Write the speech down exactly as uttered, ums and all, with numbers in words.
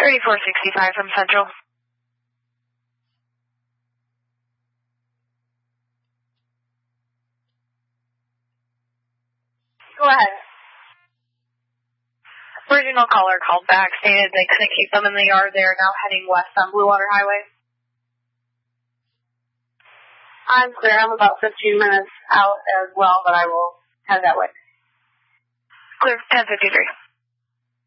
thirty-four sixty-five from Central. Go ahead. Original caller called back, stated they couldn't keep them in the yard. They are now heading west on Blue Water Highway. I'm clear. I'm about fifteen minutes out as well, but I will head that way. Clear, ten fifty-three.